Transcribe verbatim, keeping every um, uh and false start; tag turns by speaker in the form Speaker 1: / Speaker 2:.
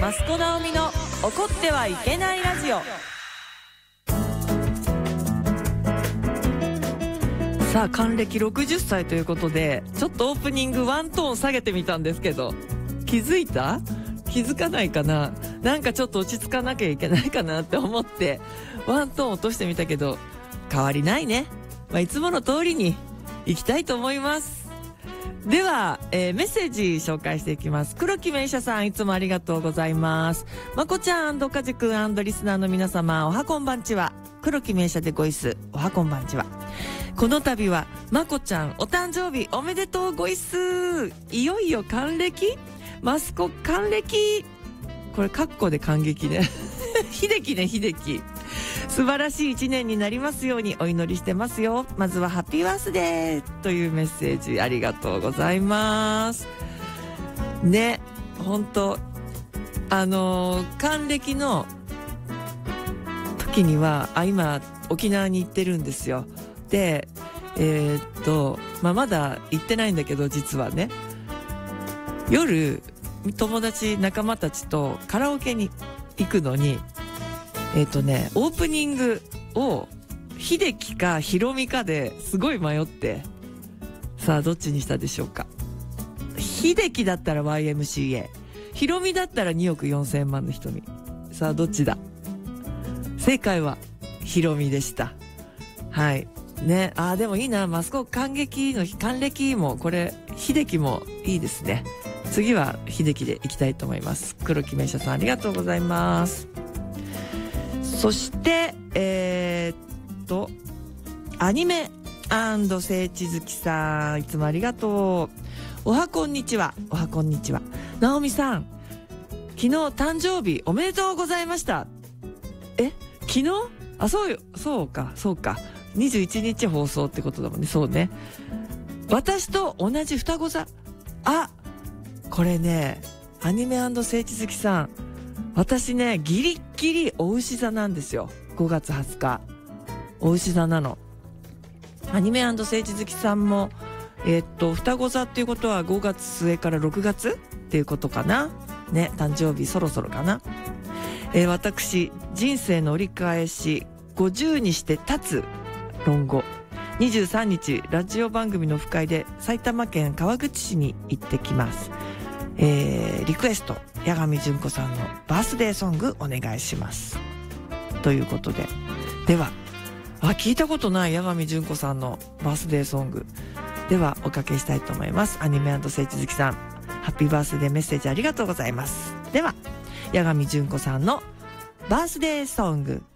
Speaker 1: 益子直美の怒ってはいけないラジオ。さあ還暦ろくじゅっさいということで、ちょっとオープニングワントーン下げてみたんですけど、気づいた？気づかないかな？なんかちょっと落ち着かなきゃいけないかなって思ってワントーン落としてみたけど、変わりないね。まあ、いつもの通りに行きたいと思います。では、えー、メッセージ紹介していきます。黒木名車さん、いつもありがとうございます。まこちゃんかじくんリスナーの皆様、おはこんばんちは。黒木名車でごいす、おはこんばんちは。この度はまこちゃんお誕生日おめでとうごいす。いよいよ還暦、マスコ還暦、これカッコで感激ね秀樹ね秀樹、素晴らしい一年になりますようにお祈りしてますよ。まずはハッピーバースデーというメッセージありがとうございますね。本当あのー、還暦の時にはあ今沖縄に行ってるんですよ。でえー、っと、まあ、まだ行ってないんだけど、実はね夜友達仲間たちとカラオケに行くのに、えー、っとねオープニングを秀樹かひろみかですごい迷って、さあどっちにしたでしょうか。秀樹だったら ワイエムシーエー、 ひろみだったらにおくよんせんまんの瞳。さあどっちだ。正解はひろみでした。はいね。あーでもいいな、マスコ還暦の還暦もこれ秀樹もいいですね。次は秀樹でいきたいと思います。黒木名車さんありがとうございます。そしてえー、っとアニメ&聖地好きさん、いつもありがとう。おはこんにちは。おはこんにちは。直美さん、昨日誕生日おめでとうございました。え昨日？あそうよ、そうかそうか、にじゅういちにち放送ってことだもんね。そうね。私と同じ双子座。あ、これね、アニメ&聖地好きさん、私ねギリギリお牛座なんですよ。ごがつはつかお牛座なの。アニメ&聖地好きさんもえー、っと双子座っていうことはごがつすえからろくがつっていうことかなね。誕生日そろそろかな。えー、私人生の折り返しごじゅうにして立つ論語、にじゅうさんにちラジオ番組のオフ会で埼玉県川口市に行ってきます。えー、リクエスト八神純子さんのバースデーソングお願いしますということで、ではあ聞いたことない八神純子さんのバースデーソングではおかけしたいと思います。アニメ&聖地好きさん、ハッピーバースデーメッセージありがとうございます。では八神純子さんのバースデーソング